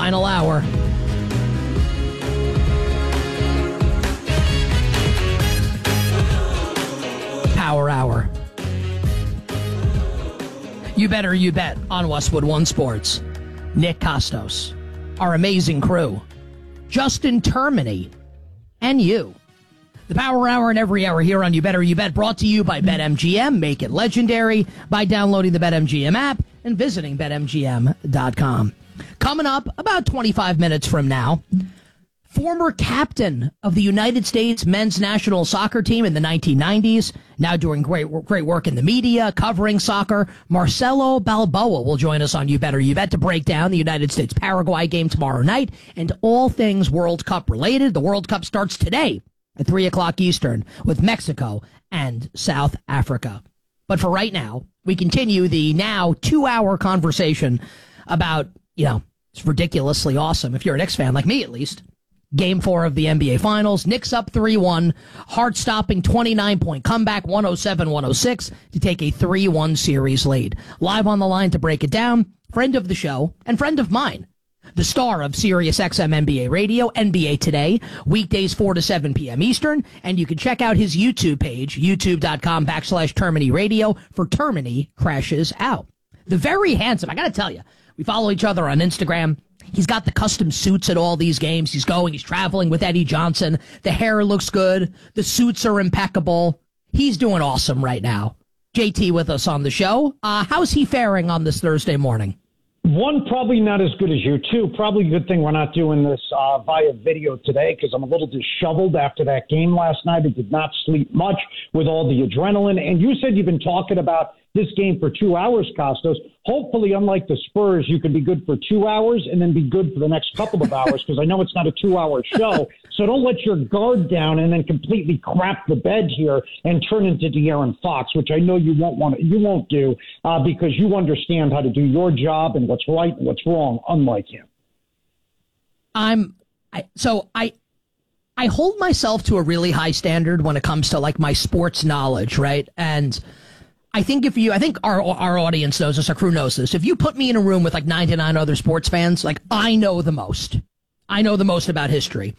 Final hour. Power Hour. You better you bet on Westwood One Sports. Nick Costos, our amazing crew, Justin Termini, and you. The Power Hour and every hour here on You Better You Bet, brought to you by BetMGM. Make it legendary by downloading the BetMGM app and visiting BetMGM.com. Coming up about 25 minutes from now, former captain of the United States men's national soccer team in the 1990s, now doing great work in the media, covering soccer, Marcelo Balboa will join us on You Better You Bet to break down the United States-Paraguay game tomorrow night and all things World Cup related. The World Cup starts today at 3 o'clock Eastern with Mexico and South Africa. But for right now, we continue the now 2-hour conversation about, it's ridiculously awesome, if you're a Knicks fan, like me at least, Game 4 of the NBA Finals. Knicks up 3-1, heart-stopping 29-point comeback, 107-106, to take a 3-1 series lead. Live on the line to break it down, friend of the show and friend of mine, the star of Sirius XM NBA Radio, NBA Today, weekdays 4 to 7 p.m. Eastern, and you can check out his YouTube page, youtube.com/Termini Radio, for Termini Crashes Out. The very handsome, I gotta tell you, we follow each other on Instagram. He's got the custom suits at all these games. He's traveling with Eddie Johnson. The hair looks good. The suits are impeccable. He's doing awesome right now. JT with us on the show. How's he faring on this Thursday morning? One, probably not as good as you. Two, probably a good thing we're not doing this via video today because I'm a little disheveled after that game last night. I did not sleep much with all the adrenaline. And you said you've been talking about this game for 2 hours, Costos. Hopefully, unlike the Spurs, you can be good for 2 hours and then be good for the next couple of hours because I know it's not a 2-hour show. So don't let your guard down and then completely crap the bed here and turn into De'Aaron Fox, which I know you won't do because you understand how to do your job and what's right and what's wrong, unlike him. I hold myself to a really high standard when it comes to like my sports knowledge, right? And I think our audience knows this, our crew knows this. If you put me in a room with like 99 other sports fans, like I know the most. I know the most about history.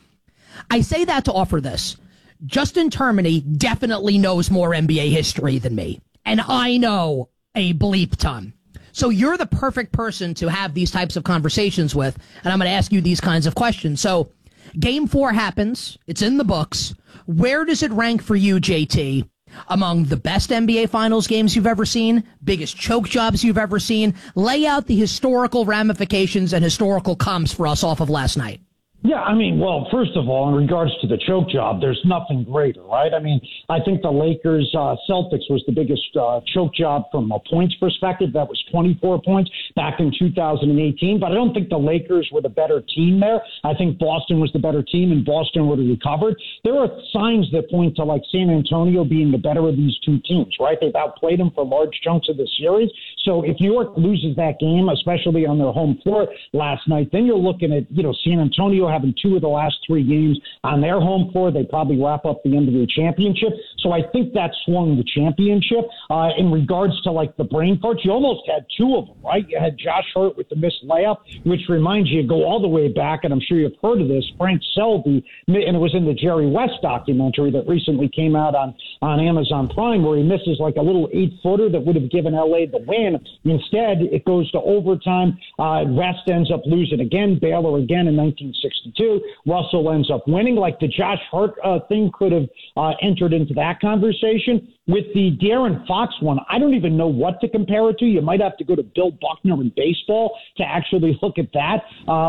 I say that to offer this. Justin Termini definitely knows more NBA history than me. And I know a bleep ton. So you're the perfect person to have these types of conversations with. And I'm going to ask you these kinds of questions. So Game 4 happens. It's in the books. Where does it rank for you, JT? Among the best NBA Finals games you've ever seen, biggest choke jobs you've ever seen? Lay out the historical ramifications and historical comps for us off of last night. Yeah, I mean, well, first of all, in regards to the choke job, there's nothing greater, right? I mean, I think the Lakers Celtics was the biggest choke job from a points perspective. That was 24 points back in 2018. But I don't think the Lakers were the better team there. I think Boston was the better team, and Boston would have recovered. There are signs that point to, like, San Antonio being the better of these two teams, right? They've outplayed them for large chunks of the series. So if New York loses that game, especially on their home floor last night, then you're looking at, San Antonio having 2 of the last 3 games on their home floor. They probably wrap up the NBA championship. So I think that swung the championship. In regards to, like, the brain farts, you almost had 2 of them, right? You had Josh Hart with the missed layup, which reminds you, go all the way back, and I'm sure you've heard of this, Frank Selby, and it was in the Jerry West documentary that recently came out on Amazon Prime, where he misses like a little 8-footer that would have given LA the win. Instead, it goes to overtime. West ends up losing again, Baylor again in 1962. Russell ends up winning. Like the Josh Hart thing could have entered into that conversation. With the De'Aaron Fox one, I don't even know what to compare it to. You might have to go to Bill Buckner in baseball to actually look at that,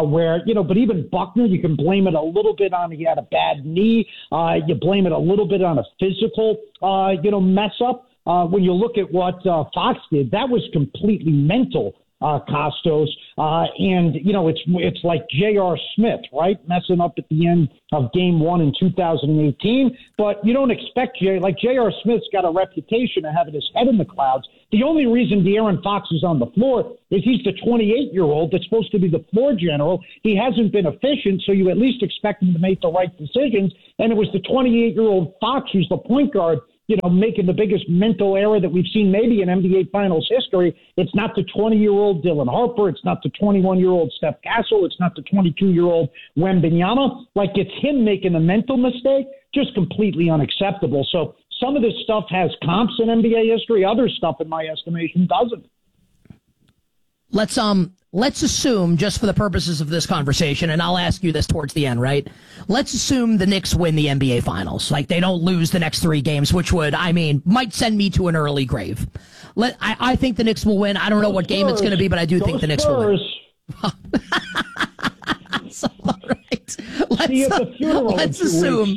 but even Buckner, you can blame it a little bit on he had a bad knee. You blame it a little bit on a physical, mess up. When you look at what Fox did, that was completely mental. Costos, it's like J.R. Smith, right? Messing up at the end of Game 1 in 2018. But you don't expect J.R. Smith's got a reputation of having his head in the clouds. The only reason De'Aaron Fox is on the floor is he's the 28-year-old that's supposed to be the floor general. He hasn't been efficient, so you at least expect him to make the right decisions. And it was the 28-year-old Fox who's the point guard making the biggest mental error that we've seen maybe in NBA Finals history. It's not the 20-year-old Dylan Harper. It's not the 21-year-old Steph Castle. It's not the 22-year-old Wembanyama. Like, it's him making a mental mistake, just completely unacceptable. So some of this stuff has comps in NBA history. Other stuff, in my estimation, doesn't. Let's assume, just for the purposes of this conversation, and I'll ask you this towards the end, right? Let's assume the Knicks win the NBA Finals. Like, they don't lose the next 3 games, which might send me to an early grave. I think the Knicks will win. I don't know what game it's going to be, but I do think the Knicks will win. So, all right. Let's assume.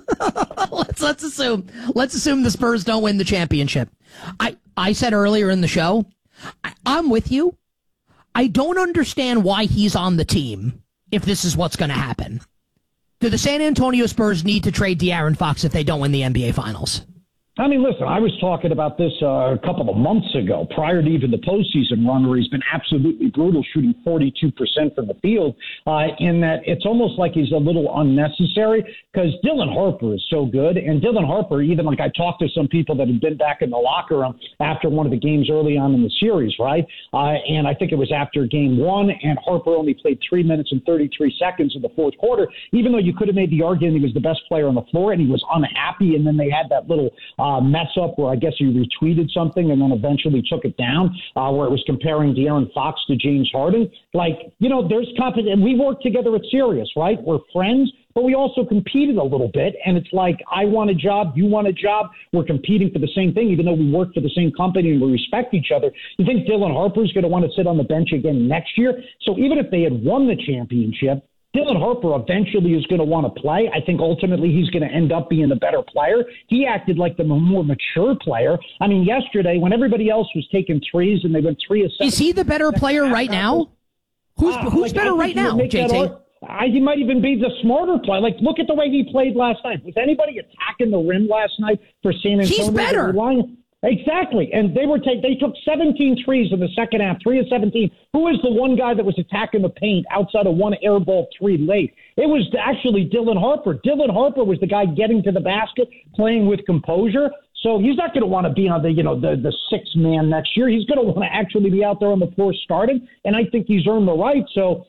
Let's assume the Spurs don't win the championship. I said earlier in the show, I'm with you. I don't understand why he's on the team if this is what's going to happen. Do the San Antonio Spurs need to trade De'Aaron Fox if they don't win the NBA Finals? I mean, listen, I was talking about this a couple of months ago, prior to even the postseason run, where he's been absolutely brutal, shooting 42% from the field, in that it's almost like he's a little unnecessary because Dylan Harper is so good. And Dylan Harper, even like I talked to some people that had been back in the locker room after one of the games early on in the series, right? And I think it was after game 1, and Harper only played 3 minutes and 33 seconds in the fourth quarter, even though you could have made the argument he was the best player on the floor, and he was unhappy. And then they had that little mess up where I guess he retweeted something and then eventually took it down, where it was comparing De'Aaron Fox to James Harden. Like, there's competition. We work together at Sirius, right? We're friends, but we also competed a little bit. And it's like, I want a job, you want a job. We're competing for the same thing, even though we work for the same company and we respect each other. You think Dylan Harper's going to want to sit on the bench again next year? So even if they had won the championship, Dylan Harper eventually is going to want to play. I think ultimately he's going to end up being a better player. He acted like the more mature player. I mean, yesterday when everybody else was taking threes and they went 3 of 7. Is he the better player right now? Who's better right now, JT? He might even be the smarter player. Like, look at the way he played last night. Was anybody attacking the rim last night for San Antonio? He's better. Exactly. And they took 17 threes in the second half, 3 of 17. Who was the one guy that was attacking the paint outside of one airball 3 late? It was actually Dylan Harper. Dylan Harper was the guy getting to the basket, playing with composure. So he's not going to want to be on the 6th man next year. He's going to want to actually be out there on the floor starting. And I think he's earned the right. So,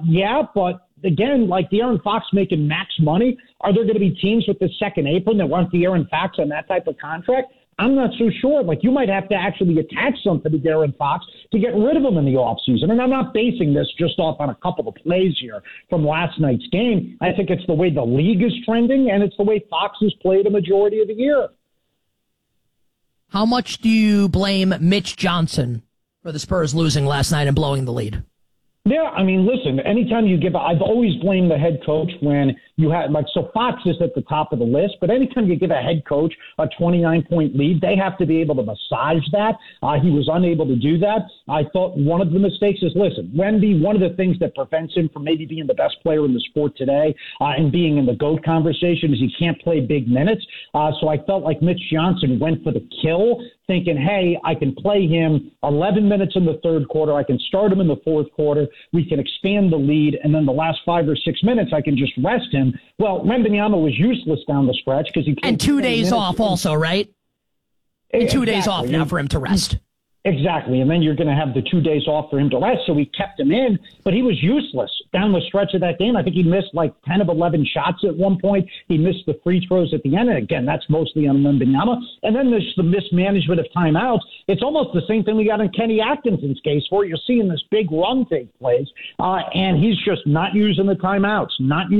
but again, like De'Aaron Fox making max money, are there going to be teams with the second apron that want De'Aaron Fox on that type of contract? I'm not so sure. Like, you might have to actually attach something to De'Aaron Fox to get rid of him in the offseason. And I'm not basing this just off on a couple of plays here from last night's game. I think it's the way the league is trending, and it's the way Fox has played a majority of the year. How much do you blame Mitch Johnson for the Spurs losing last night and blowing the lead? Yeah, I mean, listen, anytime I've always blamed the head coach when you had, so Fox is at the top of the list, but anytime you give a head coach a 29-point lead, they have to be able to massage that. He was unable to do that. I thought one of the mistakes is, listen, Wemby, one of the things that prevents him from maybe being the best player in the sport today and being in the GOAT conversation is he can't play big minutes. So I felt like Mitch Johnson went for the kill, thinking, hey, I can play him 11 minutes in the third quarter. I can start him in the fourth quarter. We can expand the lead. And then the last 5 or 6 minutes, I can just rest him. Well, Wembanyama was useless down the stretch because he played. And 2 days off also, right? And 2 days off now for him to rest. Exactly. And then you're going to have the 2 days off for him to rest. So we kept him in, but he was useless down the stretch of that game. I think he missed like 10 of 11 shots at one point. He missed the free throws at the end. And again, that's mostly on Wembanyama. And then there's the mismanagement of timeouts. It's almost the same thing we got in Kenny Atkinson's case, where you're seeing this big run take place. And he's just not using the timeouts,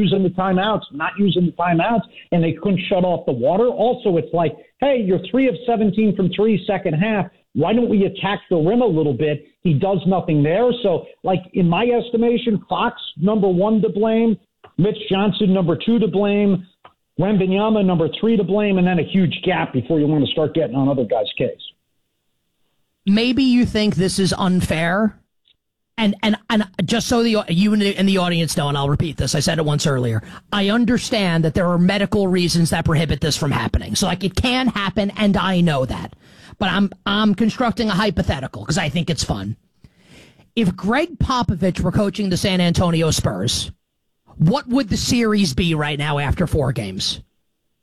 and they couldn't shut off the water. Also, it's like, hey, you're 3 of 17 from 3 second half. Why don't we attack the rim a little bit? He does nothing there. So, like, in my estimation, Fox, number 1 to blame, Mitch Johnson, number 2 to blame, Wembanyama, number 3 to blame, and then a huge gap before you want to start getting on other guys' case. Maybe you think this is unfair. And just so you and the audience know, and I'll repeat this, I said it once earlier, I understand that there are medical reasons that prohibit this from happening. So, like, it can happen, and I know that. But I'm constructing a hypothetical because I think it's fun. If Greg Popovich were coaching the San Antonio Spurs, what would the series be right now after 4 games?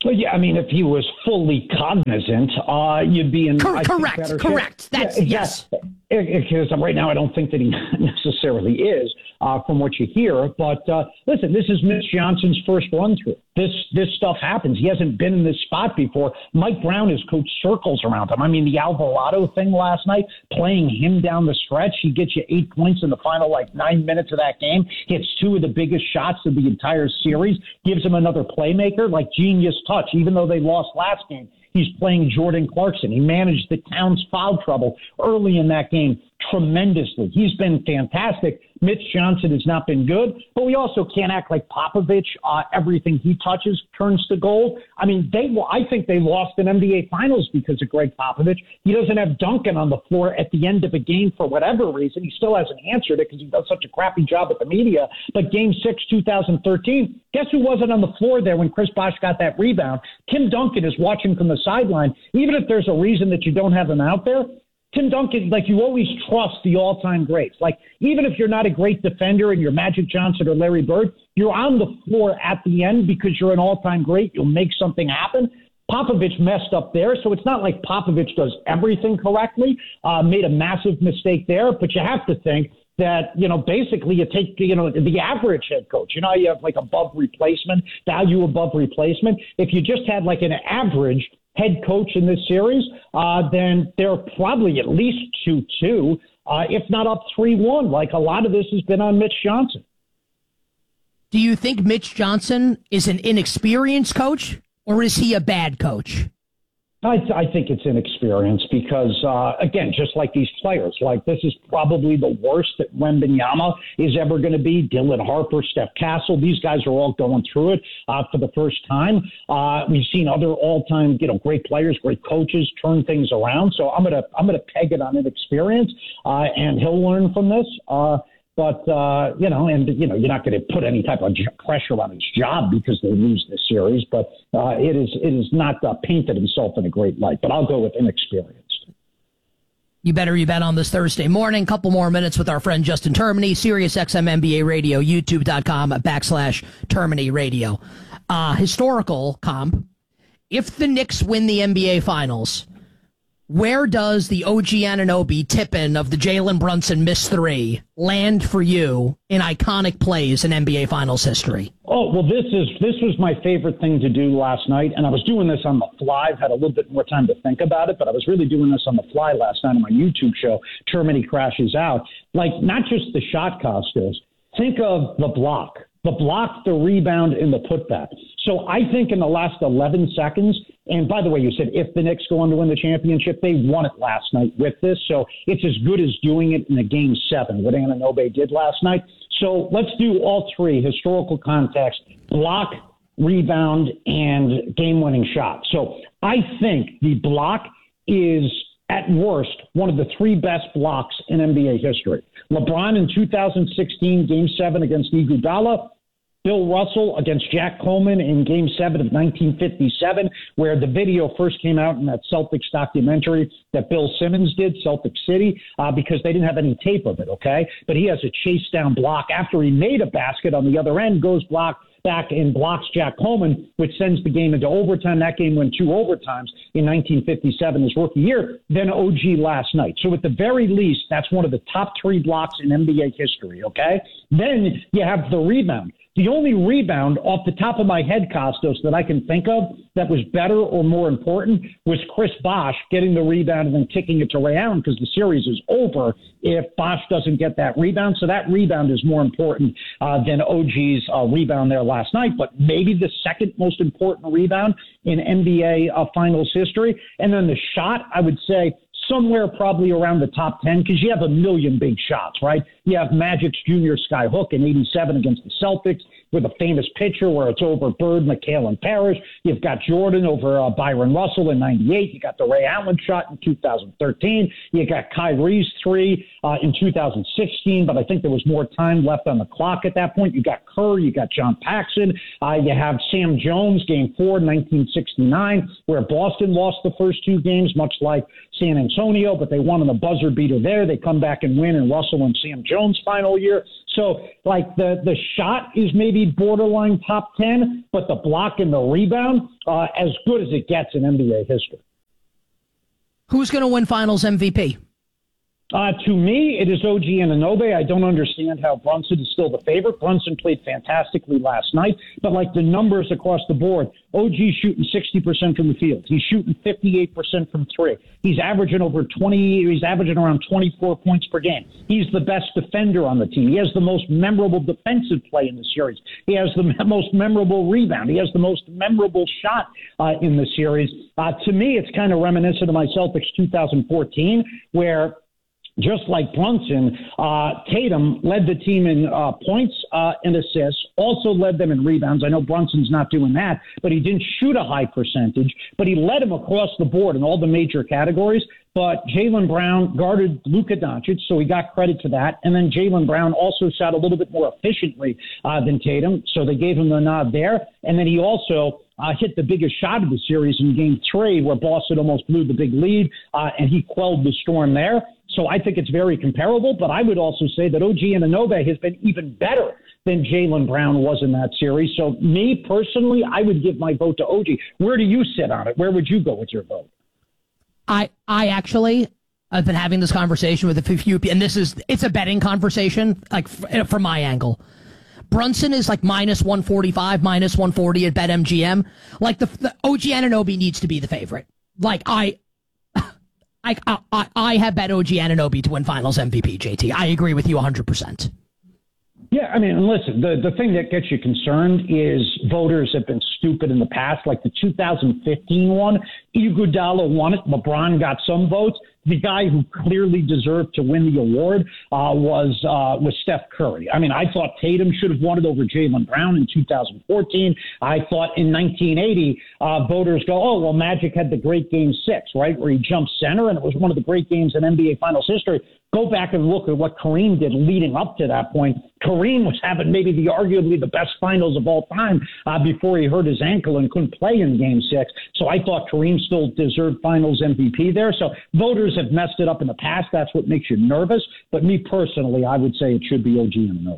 Well, yeah, I mean, if he was fully cognizant, you'd be in correct. That's yes. Because right now, I don't think that he necessarily is, from what you hear. But listen, this is Mitch Johnson's first run through. This stuff happens. He hasn't been in this spot before. Mike Brown has coached circles around him. I mean, the Alvarado thing last night, playing him down the stretch, he gets you 8 points in the final 9 minutes of that game. Hits two of the biggest shots of the entire series. Gives him another playmaker, genius touch. Even though they lost last game, he's playing Jordan Clarkson. He managed the Towns foul trouble early in that game tremendously. He's been fantastic. Mitch Johnson has not been good, but we also can't act like Popovich. Everything he touches turns to gold. I mean, I think they lost an NBA Finals because of Greg Popovich. He doesn't have Duncan on the floor at the end of a game for whatever reason. He still hasn't answered it because he does such a crappy job with the media. But Game 6, 2013, guess who wasn't on the floor there when Chris Bosh got that rebound? Tim Duncan is watching from the sideline. Even if there's a reason that you don't have him out there, Tim Duncan, you always trust the all-time greats. Even if you're not a great defender and you're Magic Johnson or Larry Bird, you're on the floor at the end because you're an all-time great. You'll make something happen. Popovich messed up there, so it's not like Popovich does everything correctly, made a massive mistake there, but you have to think that, basically you take, the average head coach. You have above replacement, value above replacement. If you just had an average head coach in this series, then they're probably at least 2-2, if not up 3-1. A lot of this has been on Mitch Johnson. Do you think Mitch Johnson is an inexperienced coach, or is he a bad coach? I think it's inexperience because, again, just like these players, this is probably the worst that Wembanyama is ever going to be. Dylan Harper, Steph Castle, these guys are all going through it for the first time. We've seen other all-time, great players, great coaches turn things around. So I'm gonna peg it on inexperience, and he'll learn from this. But, you're not going to put any type of pressure on his job because they lose this series. But it is not painted himself in a great light. But I'll go with inexperienced. You bet on this Thursday morning. Couple more minutes with our friend Justin Termini, Sirius XM NBA Radio, youtube.com/Termini Radio. Historical comp. If the Knicks win the NBA Finals, where does the OG Anunoby tip-in of the Jalen Brunson missed three land for you in iconic plays in NBA Finals history? Oh, well, this was my favorite thing to do last night, and I was doing this on the fly. I've had a little bit more time to think about it, but I was really doing this on the fly last night on my YouTube show, Termini Crashes Out. Not just the shot, Costas. Think of the block, the rebound, and the putback. So I think in the last 11 seconds, and by the way, you said if the Knicks go on to win the championship, they won it last night with this. So it's as good as doing it in a Game 7, what Anunoby did last night. So let's do all three, historical context, block, rebound, and game-winning shot. So I think the block is, at worst, one of the three best blocks in NBA history. LeBron in 2016, Game 7 against Iguodala. Bill Russell against Jack Coleman in Game 7 of 1957, where the video first came out in that Celtics documentary that Bill Simmons did, Celtic City, because they didn't have any tape of it, okay? But he has a chase down block after he made a basket on the other end, goes back and blocks Jack Coleman, which sends the game into overtime. That game went 2 overtimes in 1957, his rookie year, then OG last night. So at the very least, that's one of the top 3 blocks in NBA history, okay? Then you have the rebound. The only rebound off the top of my head, Costos, that I can think of that was better or more important was Chris Bosh getting the rebound and then kicking it to Ray Allen because the series is over if Bosh doesn't get that rebound. So that rebound is more important than OG's rebound there last night, but maybe the second most important rebound in NBA Finals history. And then the shot, I would say, somewhere probably around the top 10 because you have a million big shots, right? You have Magic's Junior Sky Hook in 87 against the Celtics with a famous pitcher where it's over Bird, McHale, and Parrish. You've got Jordan over Byron Russell in 98. You got the Ray Allen shot in 2013. You got Kyrie's 3 in 2016, but I think there was more time left on the clock at that point. You got Kerr. You got John Paxson. You have Sam Jones, Game 4, 1969, where Boston lost the first 2 games, much like San Antonio. Antonio, but they won on the buzzer beater there. They come back and win in Russell and Sam Jones' final year. So, like, the shot is maybe borderline top 10, but the block and the rebound, as good as it gets in NBA history. Who's going to win Finals MVP? To me, it is OG Anunoby. I don't understand how Brunson is still the favorite. Brunson played fantastically last night, but like the numbers across the board, OG shooting 60% from the field. He's shooting 58% from three. He's averaging around 24 points per game. He's the best defender on the team. He has the most memorable defensive play in the series. He has the most memorable rebound. He has the most memorable shot in the series. To me, it's kind of reminiscent of my Celtics 2014, where just like Brunson, Tatum led the team in points and assists, also led them in rebounds. I know Brunson's not doing that, but he didn't shoot a high percentage, but he led them across the board in all the major categories. But Jaylen Brown guarded Luka Doncic, so he got credit for that. And then Jaylen Brown also shot a little bit more efficiently than Tatum, so they gave him the nod there. And then he also hit the biggest shot of the series in Game 3, where Boston almost blew the big lead, and he quelled the storm there. So I think it's very comparable, but I would also say that OG Anunoby has been even better than Jaylen Brown was in that series. So me personally, I would give my vote to OG. Where do you sit on it? Where would you go with your vote? I actually have been having this conversation with a few people, and it's a betting conversation, like from my angle. Brunson is like minus 145, minus 140 at BetMGM. Like the OG Anunoby needs to be the favorite. Like I have bet OG Anunoby to win Finals MVP, JT. I agree with you 100%. Yeah, I mean, listen, the thing that gets you concerned is voters have been stupid in the past. Like the 2015 one, Iguodala won it. LeBron got some votes. The guy who clearly deserved to win the award was Steph Curry. I mean, I thought Tatum should have won it over Jaylen Brown in 2014. I thought in 1980, voters go, oh, well, Magic had the great Game 6, right, where he jumped center, and it was one of the great games in NBA Finals history. Go back and look at what Kareem did leading up to that point. Kareem was having maybe arguably the best finals of all time before he hurt his ankle and couldn't play in Game 6. So I thought Kareem still deserved Finals MVP there. So voters have messed it up in the past. That's what makes you nervous. But me personally, I would say it should be OG Anunoby.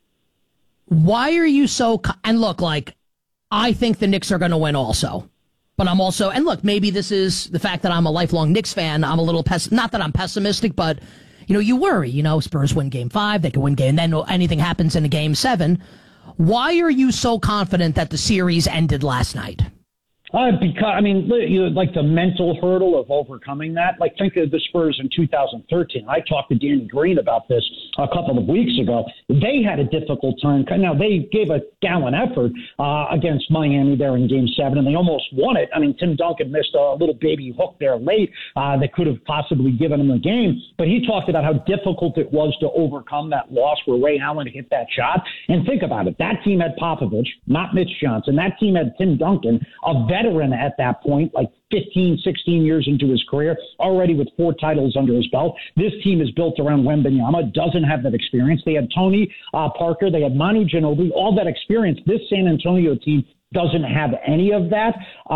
Why are you so... And look, like, I think the Knicks are going to win also. But I'm also... And look, maybe this is the fact that I'm a lifelong Knicks fan. I'm a little... Not that I'm pessimistic, but... You know, you worry, Spurs win Game 5, they could win and then anything happens in a Game 7. Why are you so confident that the series ended last night? Because, I mean, like the mental hurdle of overcoming that. Like, think of the Spurs in 2013. I talked to Danny Green about this a couple of weeks ago. They had a difficult time. Now, they gave a gallant effort against Miami there in Game 7, and they almost won it. I mean, Tim Duncan missed a little baby hook there late that could have possibly given them the game. But he talked about how difficult it was to overcome that loss where Ray Allen hit that shot. And think about it. That team had Popovich, not Mitch Johnson. That team had Tim Duncan, a veteran at that point, like 15, 16 years into his career, already with 4 titles under his belt. This team is built around Wembanyama, doesn't have that experience. They had Tony Parker, they had Manu Ginobili, all that experience. This San Antonio team doesn't have any of that.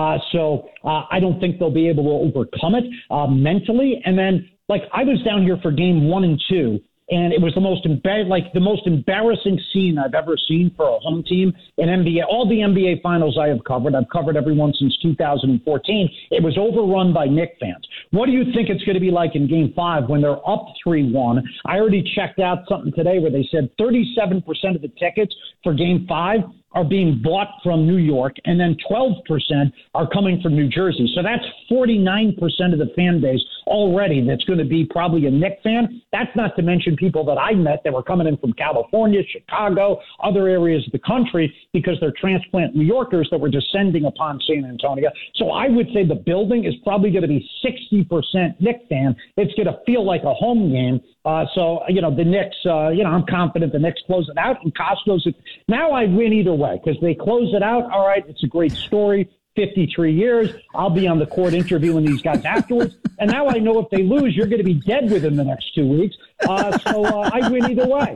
So I don't think they'll be able to overcome it mentally. And then, like, I was down here for Game 1 and 2, and it was the most embarrassing scene I've ever seen for a home team in NBA. All the NBA finals I have covered, I've covered everyone since 2014. It was overrun by Knicks fans. What do you think it's going to be like in Game 5 when they're up 3-1? I already checked out something today where they said 37% of the tickets for Game 5 are being bought from New York, and then 12% are coming from New Jersey. So that's 49% of the fan base already that's going to be probably a Knicks fan. That's not to mention people that I met that were coming in from California, Chicago, other areas of the country, because they're transplant New Yorkers that were descending upon San Antonio. So I would say the building is probably going to be 60% Knicks fan. It's going to feel like a home game. So, the Knicks, I'm confident the Knicks close it out, and Costos, now I win either way because they close it out. All right, it's a great story. 53 years. I'll be on the court interviewing these guys afterwards. And now I know if they lose, you're going to be dead within the next 2 weeks. So I win either way.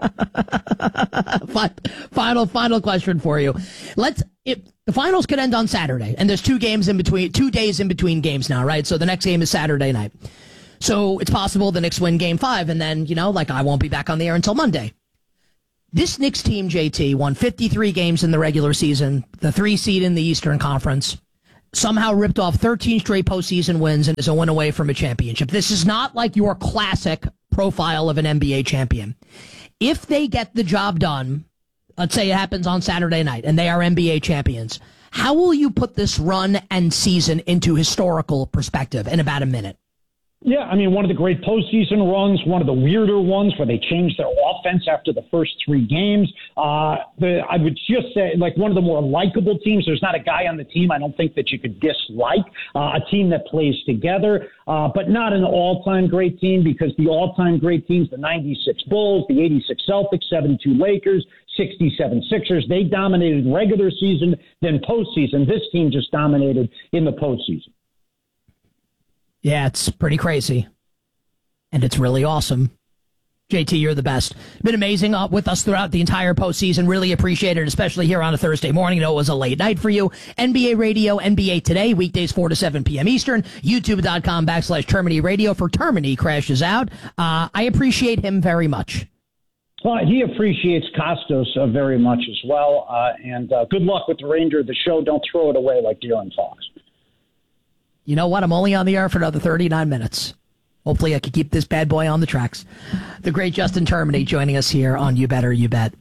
Final question for you. The finals could end on Saturday, and there's 2 days in between games now, right? So the next game is Saturday night. So it's possible the Knicks win Game 5, and then, I won't be back on the air until Monday. This Knicks team, JT, won 53 games in the regular season, the 3 seed in the Eastern Conference, somehow ripped off 13 straight postseason wins and is a win away from a championship. This is not like your classic profile of an NBA champion. If they get the job done, let's say it happens on Saturday night, and they are NBA champions, how will you put this run and season into historical perspective in about a minute? Yeah, I mean, one of the great postseason runs, one of the weirder ones where they changed their offense after the first 3 games. I would just say, one of the more likable teams. There's not a guy on the team I don't think that you could dislike. A team that plays together, but not an all-time great team, because the all-time great teams, the 96 Bulls, the 86 Celtics, 72 Lakers, 67 Sixers, they dominated regular season, then postseason. This team just dominated in the postseason. Yeah, it's pretty crazy. And it's really awesome. JT, you're the best. Been amazing with us throughout the entire postseason. Really appreciate it, especially here on a Thursday morning. I know it was a late night for you. NBA Radio, NBA Today, weekdays 4 to 7 p.m. Eastern. YouTube.com/Termini Radio for Termini crashes out. I appreciate him very much. Well, he appreciates Costos very much as well. And good luck with the remainder of the show. Don't throw it away like De'Aaron Fox. You know what? I'm only on the air for another 39 minutes. Hopefully I can keep this bad boy on the tracks. The great Justin Termini joining us here on You Better, You Bet.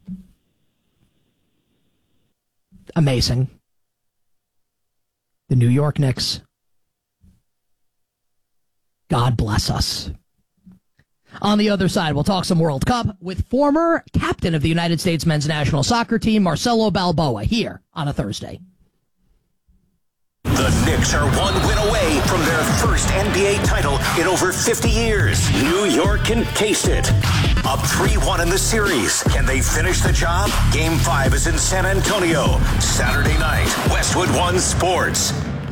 Amazing. The New York Knicks. God bless us. On the other side, we'll talk some World Cup with former captain of the United States men's national soccer team, Marcelo Balboa, here on a Thursday. The Knicks are 1 win away from their first NBA title in over 50 years. New York can taste it. Up 3-1 in the series. Can they finish the job? Game 5 is in San Antonio. Saturday night, Westwood One Sports.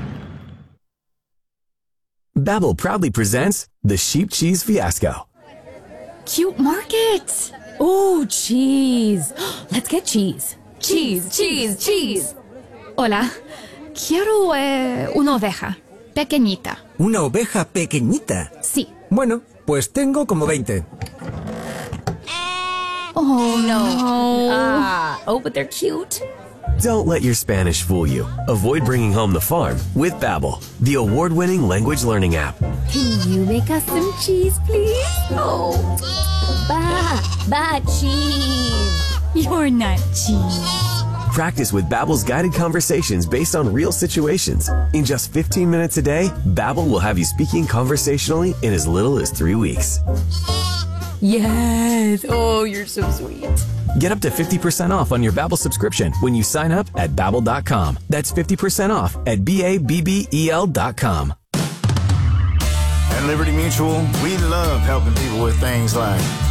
Babbel proudly presents the Sheep Cheese Fiasco. Cute market. Oh, cheese. Let's get cheese. Cheese, cheese, cheese. Hola. Quiero una oveja pequeñita. ¿Una oveja pequeñita? Sí. Bueno, pues tengo como 20. Oh, no. But they're cute. Don't let your Spanish fool you. Avoid bringing home the farm with Babbel, the award-winning language learning app. Can you make us some cheese, please? Oh, cheese. You're not cheese. Practice with Babbel's guided conversations based on real situations. In just 15 minutes a day, Babbel will have you speaking conversationally in as little as 3 weeks. Yes. Oh, you're so sweet. Get up to 50% off on your Babbel subscription when you sign up at Babbel.com. That's 50% off at BABBEL.com. At Liberty Mutual, we love helping people with things like